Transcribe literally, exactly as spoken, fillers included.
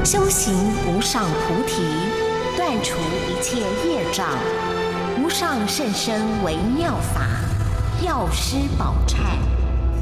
修行无上菩提，断除一切业障。无上甚深微妙法，药师宝忏。